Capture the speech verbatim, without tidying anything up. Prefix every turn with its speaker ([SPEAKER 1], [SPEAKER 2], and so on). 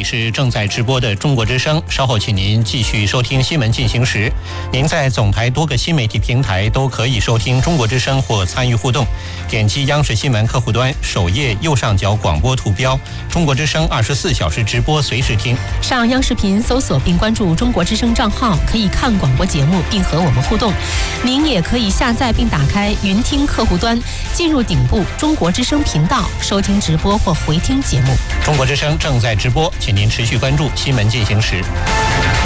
[SPEAKER 1] 里是正在直播的中国之声，稍后请您继续收听新闻进行时。您在总台多个新媒体平台都可以收听中国之声或参与互动，点击央视新闻客户端首页右上角广播图标，中国之声二十四小时直播随时听。
[SPEAKER 2] 上央视频搜索并关注中国之声账号，可以看广播节目并和我们互动。您也可以下载并打开云听客户端，进入顶部中国之声频道收听直播或回听节目。
[SPEAKER 1] 中国之声正在直播，请您持续关注新闻进行时。